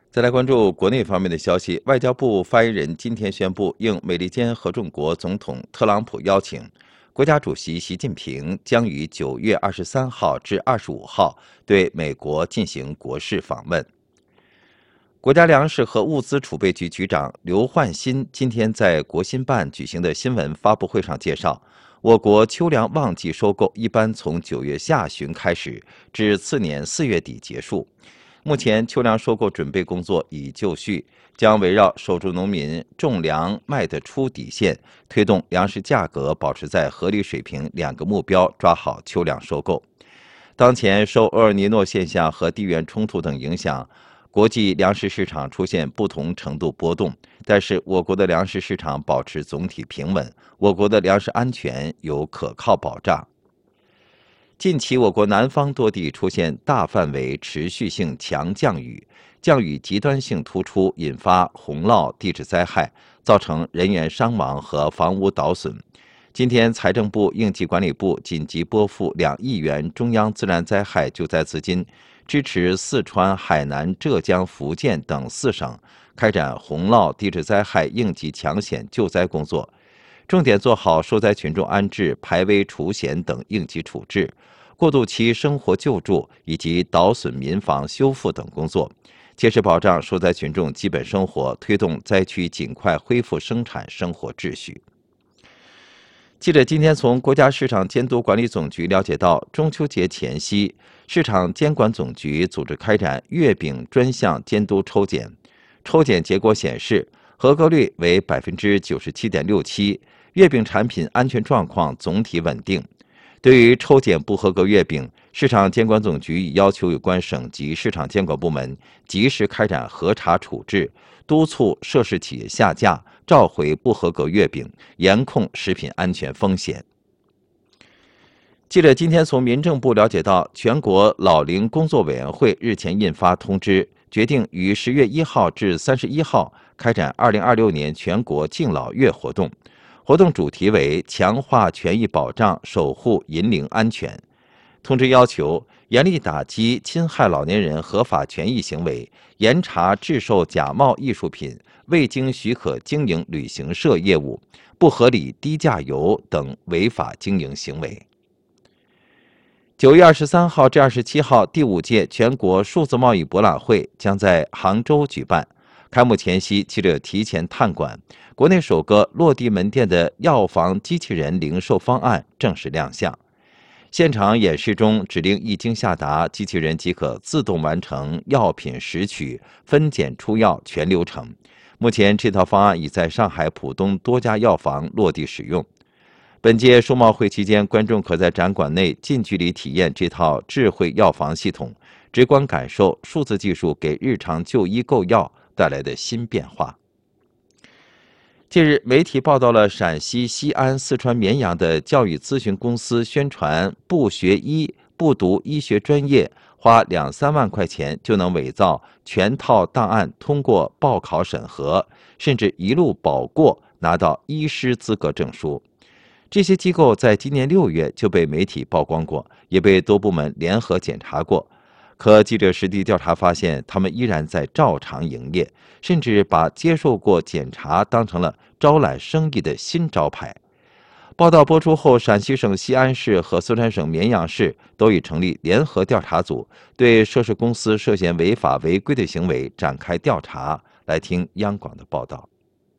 再来关注国内方面的消息，外交部发言人今天宣布，应美利坚合众国总统特朗普邀请，国家主席习近平将于9月23号至25号对美国进行国事访问。国家粮食和物资储备局局长刘焕新今天在国新办举行的新闻发布会上介绍，我国秋粮旺季收购一般从9月下旬开始，至次年4月底结束。目前秋粮收购准备工作已就绪，将围绕守住农民种粮卖得出底线，推动粮食价格保持在合理水平两个目标，抓好秋粮收购。当前受厄尔尼诺现象和地缘冲突等影响，国际粮食市场出现不同程度波动，但是我国的粮食市场保持总体平稳，我国的粮食安全有可靠保障。近期，我国南方多地出现大范围持续性强降雨，降雨极端性突出，引发洪涝地质灾害，造成人员伤亡和房屋倒损。今天，财政部应急管理部紧急拨付2亿元中央自然灾害救灾资金，支持四川、海南、浙江、福建等4省开展洪涝地质灾害应急抢险救灾工作，重点做好受灾群众安置、排危除险等应急处置、过渡期生活救助以及倒损民房修复等工作，切实保障受灾群众基本生活，推动灾区尽快恢复生产生活秩序。记者今天从国家市场监督管理总局了解到，中秋节前夕，市场监管总局组织开展月饼专项监督抽检，抽检结果显示，合格率为97.67%，月饼产品安全状况总体稳定。对于抽检不合格月饼，市场监管总局已要求有关省级市场监管部门及时开展核查处置，督促涉事企业下架、召回不合格月饼，严控食品安全风险。记者今天从民政部了解到，全国老龄工作委员会日前印发通知，决定于10月1号至31号开展2026年全国敬老月活动。活动主题为强化权益保障，守护银龄安全。通知要求严厉打击侵害老年人合法权益行为，严查制售假冒艺术品、未经许可经营旅行社业务、不合理低价游等违法经营行为。9月23号至27号，第5届全国数字贸易博览会将在杭州举办。开幕前夕，记者提前探馆，国内首个落地门店的药房机器人零售方案正式亮相。现场演示中，指令一经下达，机器人即可自动完成药品拾取、分拣出药全流程。目前，这套方案已在上海浦东多家药房落地使用。本届数贸会期间，观众可在展馆内近距离体验这套智慧药房系统，直观感受数字技术给日常就医购药带来的新变化。近日，媒体报道了陕西西安、四川绵阳的教育咨询公司宣传不学医、不读医学专业，花2-3万块钱就能伪造全套档案通过报考审核，甚至一路保过拿到医师资格证书。这些机构在今年6月就被媒体曝光过，也被多部门联合检查过。可记者实地调查发现，他们依然在照常营业，甚至把接受过检查当成了招揽生意的新招牌。报道播出后，陕西省西安市和四川省绵阳市都已成立联合调查组，对涉事公司涉嫌违法违规的行为展开调查。来听央广的报道。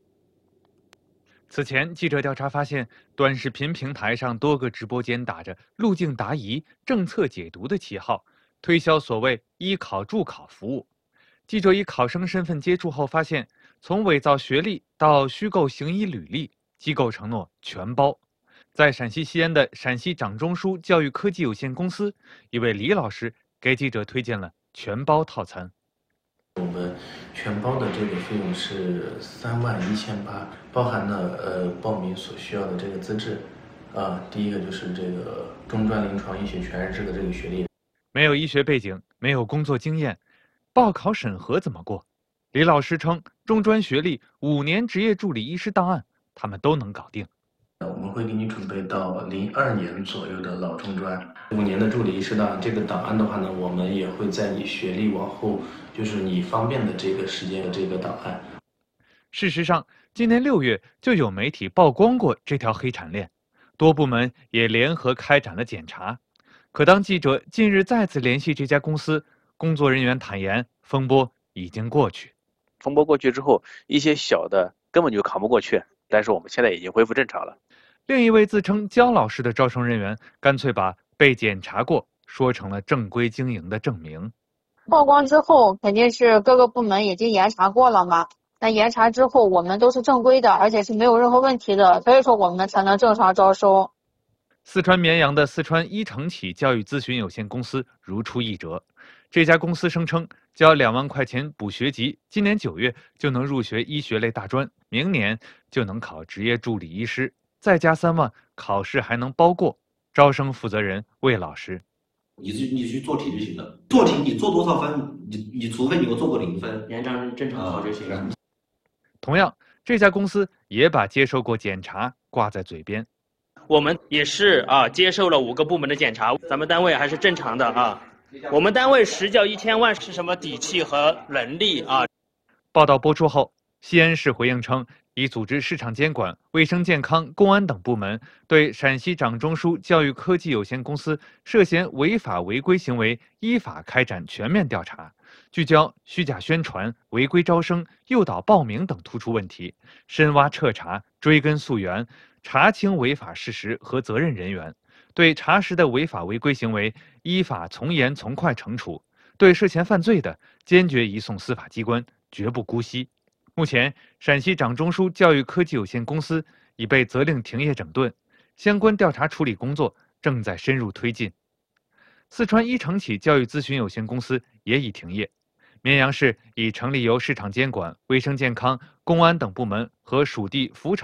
此前，记者调查发现，短视频平台上多个直播间打着路径答疑、政策解读的旗号，推销所谓医考助考服务。记者以考生身份接触后发现，从伪造学历到虚构行医履历，机构承诺全包。在陕西西安的陕西掌中枢教育科技有限公司，一位李老师给记者推荐了全包套餐。 我们全包的这个费用是31800，包含了报名所需要的这个资质，第一个就是这个中专临床医学全日制的这个学历。 没有医学背景，没有工作经验，报考审核怎么过？李老师称，中专学历、5年执业助理医师档案，他们都能搞定。 我们会给你准备到02年左右的老中专，5年的助理医师档。这个档案的话呢，我们也会在你学历往后，就是你方便的这个时间的这个档案。 事实上，今年6月就有媒体曝光过这条黑产链，多部门也联合开展了检查。可当记者近日再次联系这家公司，工作人员坦言，风波已经过去。 风波过去之后，一些小的根本就扛不过去，但是我们现在已经恢复正常了。 另一位自称焦老师的招生人员，干脆把被检查过说成了正规经营的证明。 曝光之后，肯定是各个部门已经严查过了嘛。那严查之后，我们都是正规的，而且是没有任何问题的，所以说我们才能正常招收。 四川绵阳的四川一成启教育咨询有限公司如出一辙。这家公司声称，交2万块钱补学籍，今年9月就能入学医学类大专，明年就能考职业助理医师，再加3万，考试还能包过。招生负责人魏老师： 你去做题就行了，做题你做多少分，你除非你有做过0分， 连正常考就行了。 同样，这家公司也把接受过检查挂在嘴边。 我们也是接受了5个部门的检查，咱们单位还是正常的啊。我们单位实缴1000万是什么底气和能力啊？ 报道播出后，西安市回应称，已组织市场监管、卫生健康、公安等部门对陕西掌中枢教育科技有限公司涉嫌违法违规行为依法开展全面调查，聚焦虚假宣传、违规招生、诱导报名等突出问题，深挖彻查、追根溯源，查清违法事实和责任人员，对查实的违法违规行为依法从严从快惩处，对涉嫌犯罪的坚决移送司法机关，绝不姑息。目前，陕西掌中枢教育科技有限公司已被责令停业整顿，相关调查处理工作正在深入推进。四川一成启教育咨询有限公司也已停业。绵阳市已成立由市场监管、卫生健康、公安等部门和属地扶城